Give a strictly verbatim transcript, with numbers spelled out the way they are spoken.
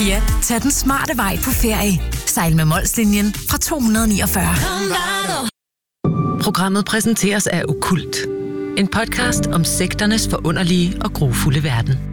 Ja, tag den smarte vej på ferie. Sejl med Molslinjen fra to hundrede niogfyrre. Programmet præsenteres af Okkult. En podcast om sekternes forunderlige og grufulde verden.